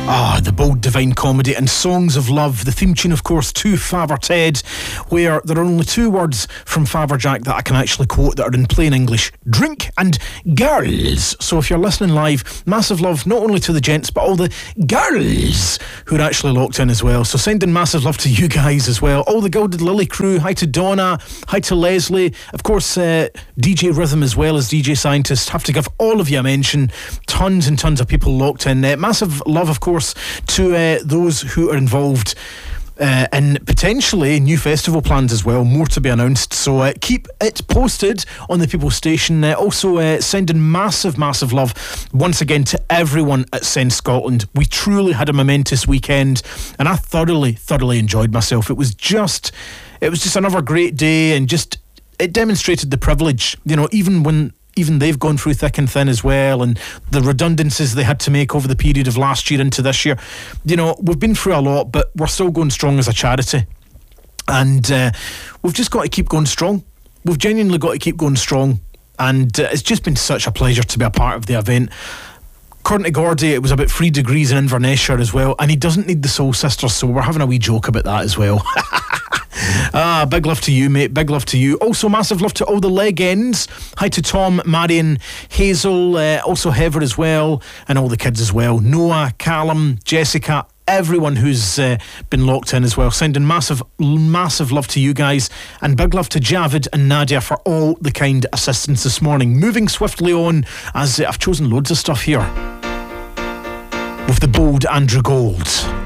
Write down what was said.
The bold divine comedy and songs of love. The theme tune, of course, to Faver Ted, where there are only two words from Faver Jack that I can actually quote that are in plain English: drink and girls. So if you're listening live, massive love not only to the gents but all the girls who are actually locked in as well. So sending massive love to you guys as well. All the Gilded Lily crew. Hi to Donna. Hi to Leslie. Of course, DJ Rhythm as well as DJ Scientist. Have to give all of you a mention. Tons and tons of people locked in. Massive love, of course, to those who are involved in potentially new festival plans as well. More to be announced, so keep it posted on the People Station. Also sending massive love once again to everyone at Send Scotland. We truly had a momentous weekend and I thoroughly enjoyed myself. It was just another great day, and just it demonstrated the privilege, even they've gone through thick and thin as well, and the redundancies they had to make over the period of last year into this year. We've been through a lot, but we're still going strong as a charity, and we've just got to keep going strong. We've genuinely got to keep going strong, and it's just been such a pleasure to be a part of the event. According to Gordy, it was about 3 degrees in Inverness as well, and he doesn't need the Soul Sisters, so we're having a wee joke about that as well. Big love to you, mate. Big love to you. Also, massive love to all the legends. Hi to Tom, Marion, Hazel, also Heather as well, and all the kids as well. Noah, Callum, Jessica, everyone who's been locked in as well. Sending massive love to you guys, and big love to Javid and Nadia for all the kind assistance this morning. Moving swiftly on, as I've chosen loads of stuff here with the bold Andrew Gold.